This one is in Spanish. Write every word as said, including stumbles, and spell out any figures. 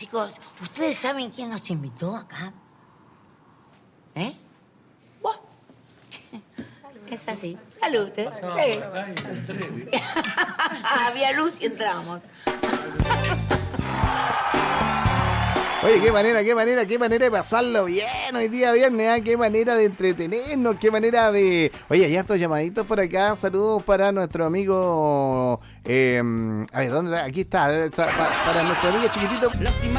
chicos, ¿ustedes saben quién nos invitó acá? ¿Eh? ¿Vos? Es así. Salud, ¿eh? Sí. Había luz y entramos. Oye, qué manera, qué manera, qué manera de pasarlo bien hoy día viernes, ¿eh? Qué manera de entretenernos, qué manera de... Oye, hay hartos llamaditos por acá, saludos para nuestro amigo... Eh, a ver, ¿dónde está? Aquí está, para, para nuestro amigo chiquitito.